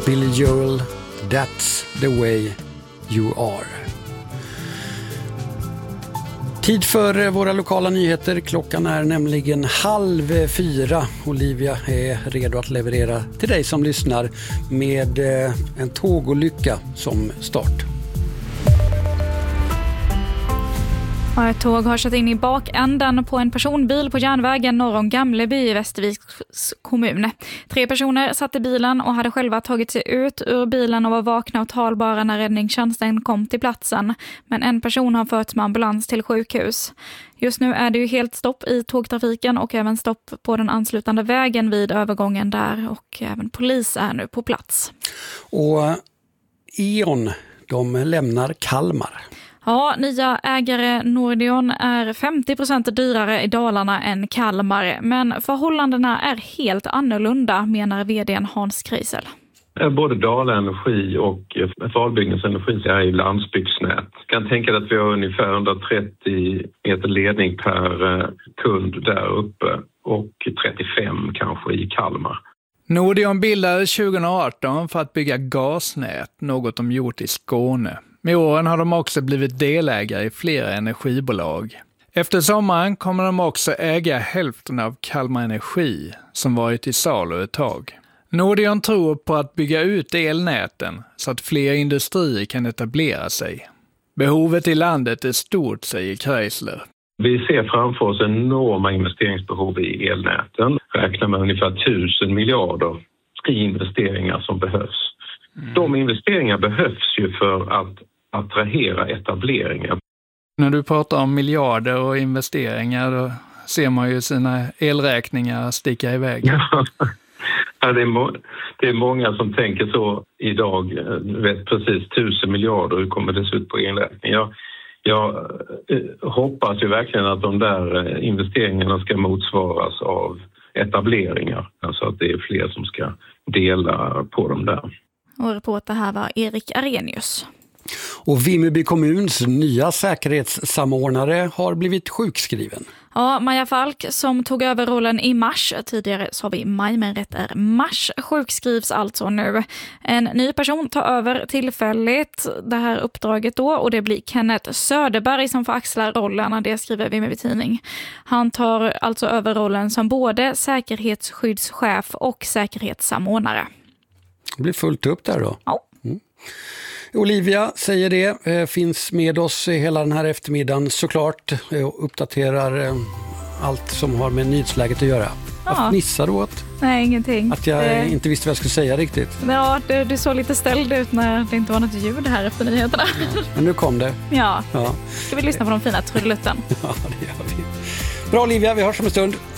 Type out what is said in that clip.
Billy Joel, That's the way you are. Tid för våra lokala nyheter. Klockan är nämligen 3:30. Olivia är redo att leverera till dig som lyssnar med en tågolycka som start. Ett tåg har kört in i bakänden på en personbil på järnvägen norr om Gamleby i Västerviks kommun. 3 personer satt i bilen och hade själva tagit sig ut ur bilen och var vakna och talbara när räddningstjänsten kom till platsen. Men en person har förts med ambulans till sjukhus. Just nu är det ju helt stopp i tågtrafiken och även stopp på den anslutande vägen vid övergången där, och även polis är nu på plats. Och E.ON, de lämnar Kalmar. Ja, nya ägare Nordion är 50% dyrare i Dalarna än Kalmar. Men förhållandena är helt annorlunda, menar vdn Hans Kreisel. Både Dala Energi och Falbygdens Energi är i landsbygdsnät. Jag kan tänka dig att vi har ungefär 130 meter ledning per kund där uppe och 35 kanske i Kalmar. Nordion bildades 2018 för att bygga gasnät, något de gjort i Skåne. Med åren har de också blivit delägare i flera energibolag. Efter sommaren kommer de också äga hälften av Kalmar Energi, som varit i salu ett tag. Nordion tror på att bygga ut elnäten så att fler industrier kan etablera sig. Behovet i landet är stort, säger Kreisler. Vi ser framför oss enorma investeringsbehov i elnäten. Räknar med ungefär 1000 miljarder i investeringar som behövs. De investeringar behövs ju för att attrahera etableringar. När du pratar om miljarder och investeringar, då ser man ju sina elräkningar sticka iväg. Ja, det är många som tänker så idag. Vet precis 1000 miljarder, hur kommer det se ut på elräkningen? Jag hoppas ju verkligen att de där investeringarna ska motsvaras av etableringar. Alltså att det är fler som ska dela på dem där. Och reporter här var Erik Arrhenius. Och Vimmerby kommuns nya säkerhetssamordnare har blivit sjukskriven. Ja, Maja Falk som tog över rollen i mars, tidigare sa vi maj men rätt är mars, sjukskrivs alltså nu. En ny person tar över tillfälligt det här uppdraget då, och det blir Kenneth Söderberg som får axla rollen, det skriver Vimmerby Tidning. Han tar alltså över rollen som både säkerhetsskyddschef och säkerhetssamordnare. Det blir fullt upp där då. Ja. Olivia säger det, finns med oss hela den här eftermiddagen såklart och uppdaterar allt som har med nyhetsläget att göra. Ja. Vad fnissar du åt? Nej, ingenting. Att jag inte visste vad jag skulle säga riktigt. Ja, du såg lite ställd ut när det inte var något ljud här efter nyheterna. Ja, men nu kom det. Ja. Ska vi lyssna på de fina trudelutten? Ja, det gör vi. Bra Olivia, vi hörs om en stund.